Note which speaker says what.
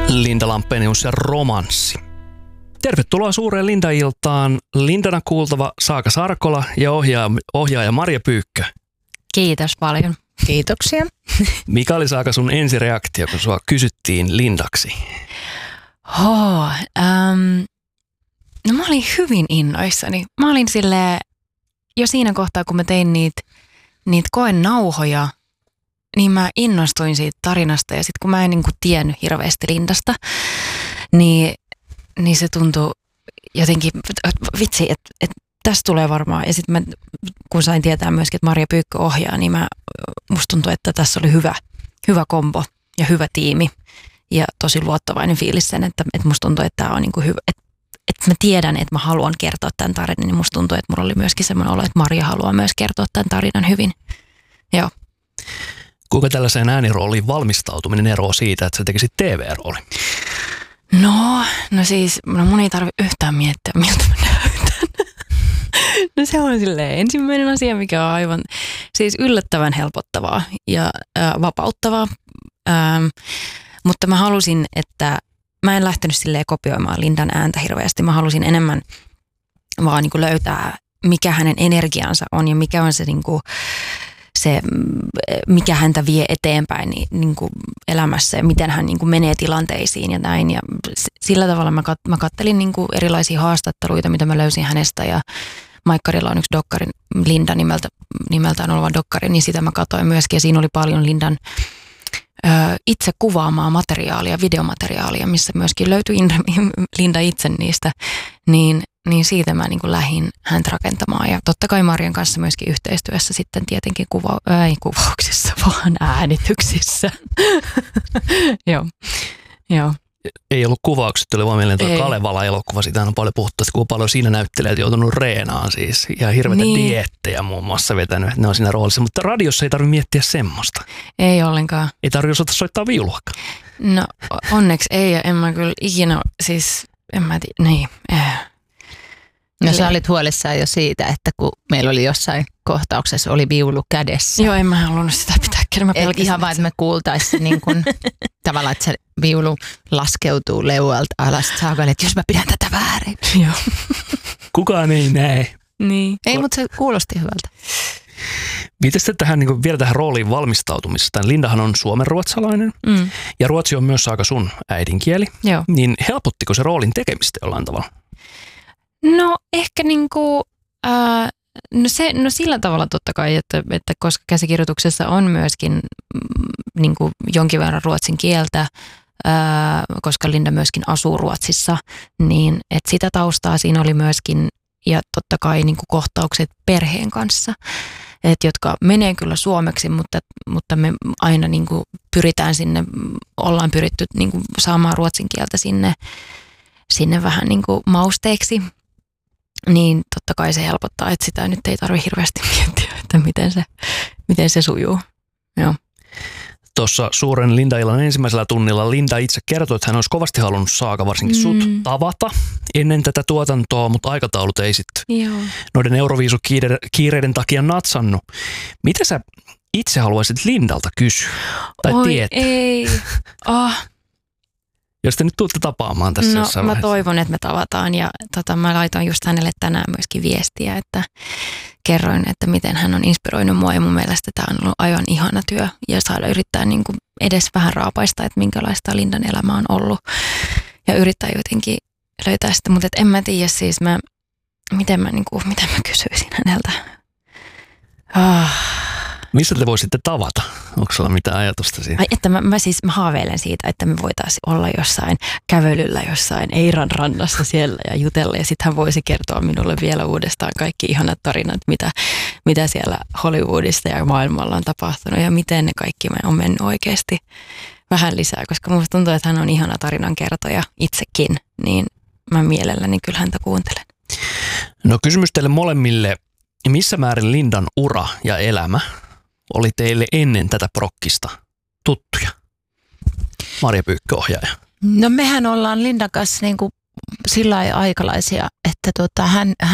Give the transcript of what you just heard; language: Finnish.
Speaker 1: Linda Lampenius ja Romanssi. Tervetuloa suureen Linda-iltaan. Lindana kuultava Saaka Sarkola ja ohjaaja Marja Pyykkö.
Speaker 2: Kiitos paljon.
Speaker 3: Kiitoksia.
Speaker 1: Mikä oli Saaka sun ensireaktio, kun sua kysyttiin Lindaksi?
Speaker 2: No mä olin hyvin innoissani. Mä olin silleen, jo siinä kohtaa, kun mä tein niitä koenauhoja, niin mä innostuin siitä tarinasta. Ja sitten kun mä en niin kuin tiennyt hirveästi Lindasta, niin se tuntui jotenkin, vitsi, että tästä tulee varmaan. Ja sitten kun sain tietää myöskin, että Marja Pyykkö ohjaa, niin musta tuntui, että tässä oli hyvä kombo ja hyvä tiimi. Ja tosi luottavainen fiilis sen, että musta tuntuu, että tämä on niin kuin hyvä. Että mä tiedän, että mä haluan kertoa tämän tarinan, niin musta tuntuu, että mulla oli myöskin semmoinen olo, että Marja haluaa myös kertoa tämän tarinan hyvin. Joo.
Speaker 1: Kuinka tällaiseen äänirooliin valmistautuminen eroaa siitä, että sä tekisit TV-rooli?
Speaker 2: No siis, mun ei tarvitse yhtään miettiä, miltä mä näytän. No se on silleen ensimmäinen asia, mikä on aivan siis yllättävän helpottavaa ja vapauttavaa. Mutta mä halusin, että mä en lähtenyt silleen kopioimaan Lindan ääntä hirveästi. Mä halusin enemmän vaan niin kuin löytää, mikä hänen energiansa on ja mikä on se, niin kuin, mikä häntä vie eteenpäin niin kuin elämässä ja miten hän niin kuin menee tilanteisiin ja näin. Ja sillä tavalla mä kattelin niin kuin erilaisia haastatteluita, mitä mä löysin hänestä ja Maikkarilla on yksi dokkari, Linda nimeltään oleva dokkari, niin sitä mä katsoin myöskin ja siinä oli paljon Lindan itse kuvaamaa materiaalia, videomateriaalia, missä myöskin löytyi Linda itse niistä, niin siitä mä niin kuin lähdin häntä rakentamaan. Ja totta kai Marjan kanssa myöskin yhteistyössä sitten tietenkin ei kuvauksissa, vaan äänityksissä. Joo.
Speaker 1: Ei ollut kuvaukset, tuli vaan mieleen tuo Kalevala-elokuva. Siitähän on paljon puhuttu, että kuinka paljon siinä näyttelijät joutunut reenaan siis. Ja hirveitä dieettejä muun muassa vetänyt, että ne on siinä roolissa. Mutta radiossa ei tarvitse miettiä semmoista.
Speaker 2: Ei ollenkaan.
Speaker 1: Ei tarvitse osata soittaa viuluakaan.
Speaker 2: No onneksi ei, ja en mä kyllä ikinä, siis en mä tiedä, niin.
Speaker 3: No sä olit huolissaan jo siitä, että kun meillä oli jossain kohtauksessa oli viulu kädessä.
Speaker 2: Joo, en mä halunnut sitä pitää.
Speaker 3: Ihan vaan, että me kuultaisiin niin kuin, tavallaan, että se viulu laskeutuu leualta alas. Saakalle, että jos mä pidän tätä väärin.
Speaker 2: Joo.
Speaker 1: Kukaan ei näe.
Speaker 2: Niin.
Speaker 3: Ei, mutta se kuulosti hyvältä.
Speaker 1: Miten sitten tähän, niin vielä tähän rooliin valmistautumisesta? Lindahan on suomenruotsalainen ja ruotsi on myös aika sun äidinkieli.
Speaker 2: Joo.
Speaker 1: Niin helpottiko se roolin tekemistä jollain tavalla?
Speaker 2: No ehkä niinku, no sillä tavalla totta kai, että koska käsikirjoituksessa on myöskin niinku jonkin verran ruotsin kieltä, koska Linda myöskin asuu Ruotsissa, niin että sitä taustaa siinä oli myöskin ja totta kai niinku kohtaukset perheen kanssa, jotka menee kyllä suomeksi, mutta me aina niinku pyritään sinne, ollaan pyritty niinku saamaan ruotsin kieltä sinne vähän niinku mausteeksi. Niin totta kai se helpottaa, että sitä nyt ei tarvitse hirveästi miettiä, että miten se sujuu. Joo.
Speaker 1: Tuossa suuren Linda-illan ensimmäisellä tunnilla Linda itse kertoi, että hän olisi kovasti halunnut Saaka varsinkin sut tavata ennen tätä tuotantoa, mutta aikataulut ei sitten noiden Euroviisukiireiden takia natsannut. Mitä sä itse haluaisit Lindalta kysyä tai tietää?
Speaker 2: Ei.
Speaker 1: Jos te nyt tuutte tapaamaan tässä jossain
Speaker 2: mä
Speaker 1: vaiheessa.
Speaker 2: Toivon, että me tavataan ja mä laitoin just hänelle tänään myöskin viestiä, että kerroin, että miten hän on inspiroinut mua ja mun mielestä tämä on ollut aivan ihana työ ja saada yrittää niin kuin edes vähän raapaista, että minkälaista Lindan elämä on ollut ja yrittää jotenkin löytää sitä, mutta en mä tiedä siis miten mä kysyisin häneltä.
Speaker 1: Missä te voisitte tavata? Onko sulla mitään ajatusta siitä?
Speaker 2: Että mä haaveilen siitä, että me voitaisiin olla jossain kävelyllä jossain Eiran rannassa siellä ja jutella. Ja sitten hän voisi kertoa minulle vielä uudestaan kaikki ihanat tarinat, mitä siellä Hollywoodista ja maailmalla on tapahtunut. Ja miten ne kaikki on mennyt oikeasti vähän lisää. Koska musta tuntuu, että hän on ihana tarinankertoja itsekin. Niin mä mielelläni kyllä häntä kuuntelen.
Speaker 1: No kysymys teille molemmille. Missä määrin Lindan ura ja elämä oli teille ennen tätä prokkista tuttuja? Marja Pyykkö, ohjaaja.
Speaker 3: No mehän ollaan Lindan kanssa niin kuin sillä lailla aikalaisia, että hän